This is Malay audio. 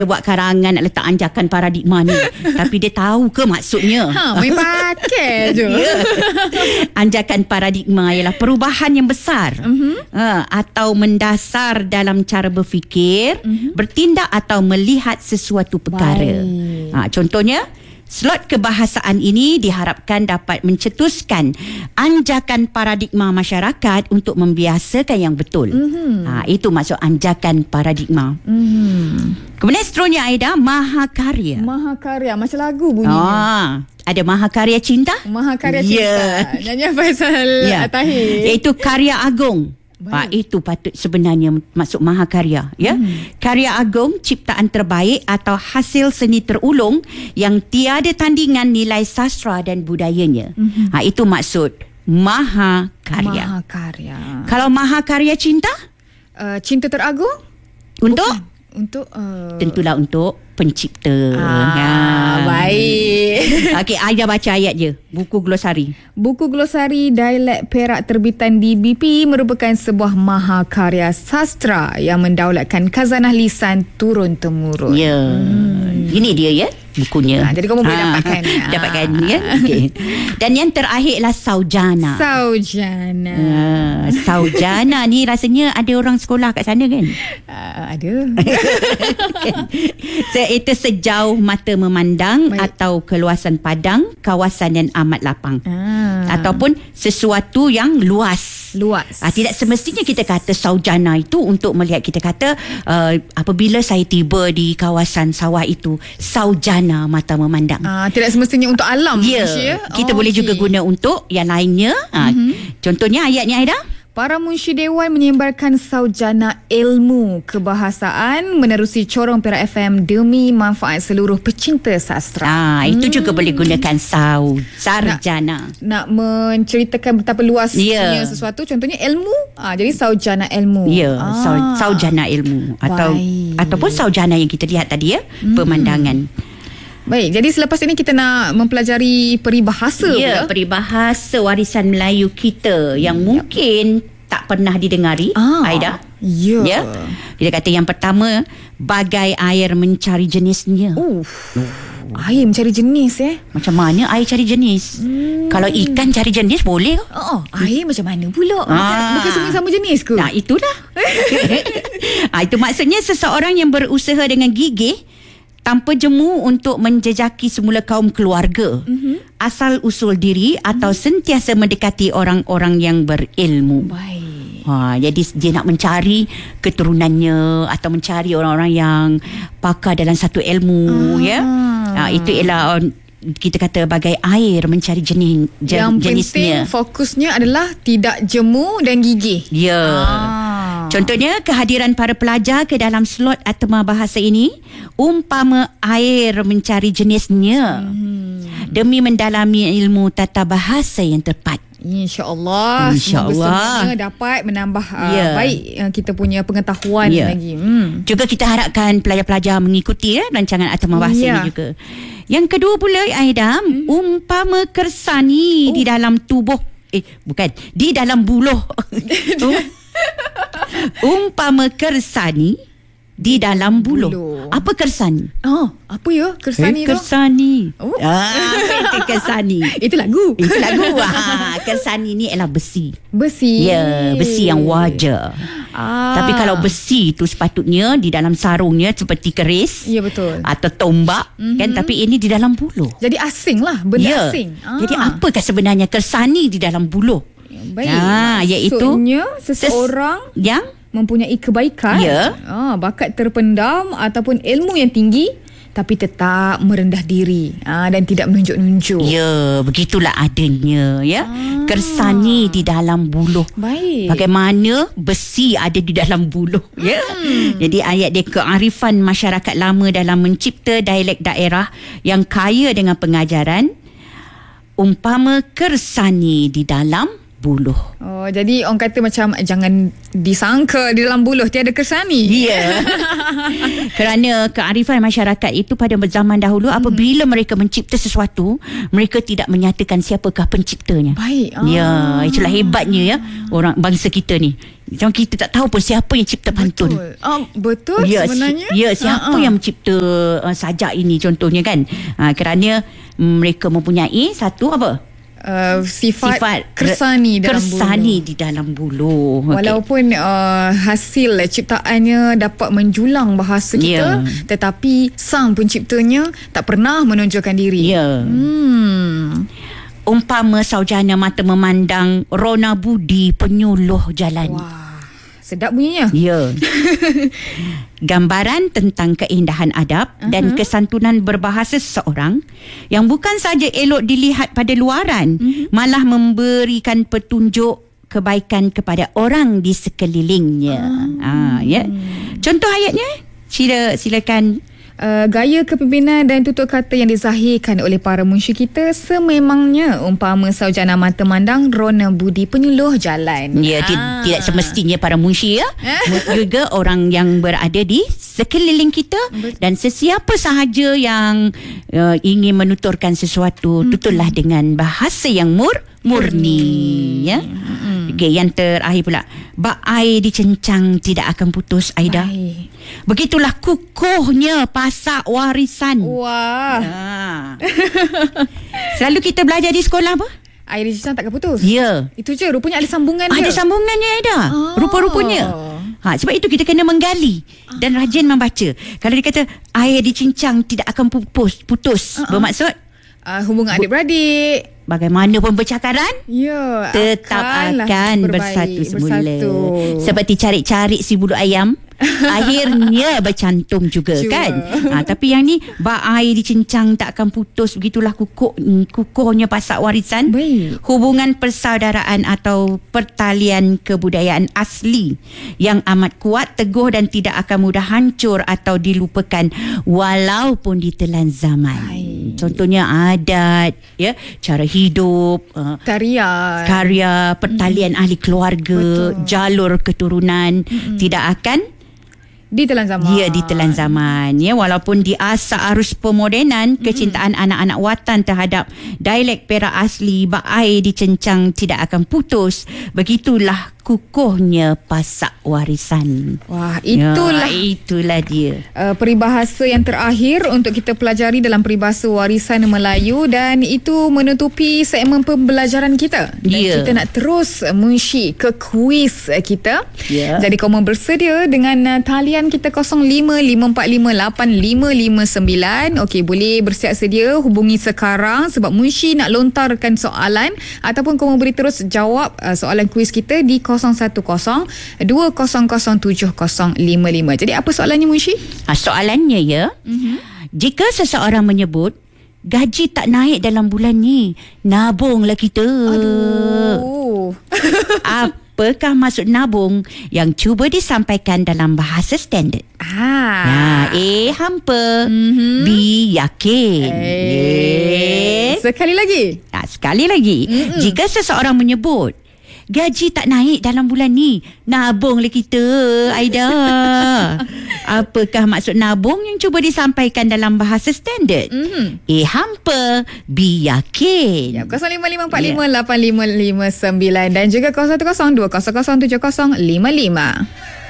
buat karangan nak letak anjakan paradigma ni. Tapi dia tahu ke maksudnya? Main pakai je. Anjakan paradigma ialah perubahan yang besar atau mendasar dalam cara berfikir, bertindak atau melihat sesuatu perkara. Contohnya, slot kebahasaan ini diharapkan dapat mencetuskan anjakan paradigma masyarakat untuk membiasakan yang betul. Itu maksud anjakan paradigma. Kemudian seterusnya, Aida, mahakarya. Mahakarya, macam lagu bunyinya. Ada mahakarya cinta. Mahakarya cinta. Nyanyian Faisal Tahir. Iaitu karya agung. Itu patut sebenarnya maksud mahakarya, ya. Karya agung, ciptaan terbaik atau hasil seni terulung yang tiada tandingan nilai sastra dan budayanya. Itu maksud mahakarya. Mahakarya. Kalau mahakarya cinta? Cinta teragung? Untuk? Tentulah untuk pencipta. Baik. Okey, Aida baca ayat je. Buku glosari. Buku glosari Dialek Perak terbitan DBP merupakan sebuah mahakarya sastra yang mendaulatkan khazanah lisan turun-temurun. Ya. Ini dia, ya, bukunya. Jadi kamu boleh dapatkan. Dapatkan, ya. Okay. Dan yang terakhirlah Saujana. Saujana ni rasanya ada orang sekolah kat sana kan? Ada. Itu sejauh mata memandang. Baik. Atau keluasan padang, kawasan yang amat lapang. Ataupun sesuatu yang luas. Tidak semestinya kita kata saujana itu untuk melihat. Kita kata apabila saya tiba di kawasan sawah itu, saujana mata memandang. Tidak semestinya untuk alam. Kita boleh juga guna untuk yang lainnya. Contohnya ayatnya, Aida. Para munsyid dewan menyebarkan saujana ilmu kebahasaan menerusi corong Perak FM demi manfaat seluruh pecinta sastra. Itu juga boleh gunakan sarjana. Nak menceritakan betapa luasnya sesuatu, contohnya ilmu. Jadi saujana ilmu. Saujana ilmu ataupun saujana yang kita lihat tadi, ya, pemandangan. Baik, jadi selepas ini kita nak mempelajari peribahasa. Peribahasa warisan Melayu kita yang mungkin tak pernah didengari, Aida. Kita kata yang pertama, bagai air mencari jenisnya. Air mencari jenis, Macam mana air cari jenis? Kalau ikan cari jenis boleh. Air macam mana pula? Bukan semua sama jenis ke? Itulah. Itu maksudnya seseorang yang berusaha dengan gigih tanpa jemu untuk menjejaki semula kaum keluarga, asal usul diri atau sentiasa mendekati orang-orang yang berilmu. Jadi dia nak mencari keturunannya atau mencari orang-orang yang pakar dalam satu ilmu. Itu ialah kita kata bagai air mencari jenisnya. Yang penting fokusnya adalah tidak jemu dan gigih. Contohnya, kehadiran para pelajar ke dalam slot atema bahasa ini umpama air mencari jenisnya demi mendalami ilmu tata bahasa yang tepat. InsyaAllah. Semoga dapat menambah baik kita punya pengetahuan lagi. Juga kita harapkan pelajar-pelajar mengikuti rancangan atema bahasa ini juga. Yang kedua pula, Aida, umpama kersani di dalam tubuh di dalam buluh. Umpama kersani di dalam buluh. Apa kersani? Apa ya kersani tu? Kersani. Itu kersani. Itu lagu. Kersani ni ialah besi. Besi yang wajar. Tapi kalau besi tu sepatutnya di dalam sarungnya seperti keris. Betul. Atau tombak, kan, tapi ini di dalam buluh. Jadi asing lah, benda asing. Jadi apakah sebenarnya kersani di dalam buluh? Baik. Iaitu seseorang yang mempunyai kebaikan, bakat terpendam ataupun ilmu yang tinggi, tapi tetap merendah diri dan tidak menunjuk-nunjuk. Begitulah adanya, kersani di dalam buluh. Baik. Bagaimana besi ada di dalam buluh, Jadi ayat dia, kearifan masyarakat lama dalam mencipta dialek daerah yang kaya dengan pengajaran, umpama kersani di dalam buluh. Oh, jadi orang kata macam jangan disangka di dalam buluh tiada kersani. Ya. Kerana kearifan masyarakat itu pada zaman dahulu apabila mereka mencipta sesuatu, mereka tidak menyatakan siapakah penciptanya. Baik. Ya, itulah hebatnya ya orang bangsa kita ni. Macam kita tak tahu pun siapa yang cipta pantun. Betul ya, sebenarnya. Siapa yang mencipta sajak ini contohnya kan. Kerana mereka mempunyai satu apa? Sifat kersani di dalam buluh. Walaupun hasil ciptaannya dapat menjulang bahasa kita, tetapi sang penciptanya tak pernah menonjolkan diri. Umpama saujana mata memandang rona budi penyuluh jalan. Wah, sedap bunyinya. Ya. Gambaran tentang keindahan adab dan kesantunan berbahasa seseorang yang bukan saja elok dilihat pada luaran, malah memberikan petunjuk kebaikan kepada orang di sekelilingnya. Ya. Contoh ayatnya, silakan. Gaya kepimpinan dan tutur kata yang dizahirkan oleh para munsyir kita sememangnya umpama saujana mata mandang rona budi penyuluh jalan. Ya, tidak semestinya para munsyir juga orang yang berada di sekeliling kita. Dan sesiapa sahaja yang ingin menuturkan sesuatu, tuturlah dengan bahasa yang murni. Ya. Okay, yang terakhir pula, bak air dicencang tidak akan putus, Aida. Begitulah kukuhnya pasak warisan. Wah. Selalu kita belajar di sekolah apa? Air dicencang takkan putus. Ya. Itu je, rupanya ada sambungan dia. Ada sambungannya, Aida. Rupa-rupanya. Sebab itu kita kena menggali dan rajin membaca. Kalau dia kata air dicincang tidak akan putus, bermaksud hubungan adik-beradik, bagaimanapun bercakaran, tetap akan bersatu semula. Seperti cari-cari si bulu ayam, akhirnya bercantum juga kan. Tapi yang ni, bak air dicincang tak akan putus, begitulah kukuhnya pasak warisan. Hubungan persaudaraan atau pertalian kebudayaan asli yang amat kuat, teguh dan tidak akan mudah hancur atau dilupakan walaupun ditelan zaman. Contohnya adat, ya, cara hidup, karya pertalian ahli keluarga, jalur keturunan tidak akan ditelan zaman. Ya, ditelan zaman. Ya, walaupun diasak arus pemodenan, kecintaan anak-anak watan terhadap dialek Perak asli, bak air dicencang tidak akan putus. Begitulah kukuhnya pasak warisan. Wah, itulah dia. Peribahasa yang terakhir untuk kita pelajari dalam peribahasa warisan Melayu, dan itu menutupi segmen pembelajaran kita. Dan kita nak terus munsyir ke kuis kita. Jadi kamu bersedia dengan talian kita 05-545-8559. Okey, boleh bersiap sedia hubungi sekarang sebab munsyir nak lontarkan soalan, ataupun kamu boleh terus jawab soalan kuis kita di 0102007055. Jadi apa soalannya, Munshi? Soalannya jika seseorang menyebut gaji tak naik dalam bulan ni, nabunglah kita. Aduh. Apakah maksud nabung yang cuba disampaikan dalam bahasa standard? A. Hampa. B. Yakin. Sekali lagi. Sekali lagi. Jika seseorang menyebut gaji tak naik dalam bulan ni, nabunglah kita, Aida. Apakah maksud nabung yang cuba disampaikan dalam bahasa standard? A. Hampa. B. Yakin. 05-545-8559 dan juga 0102007055.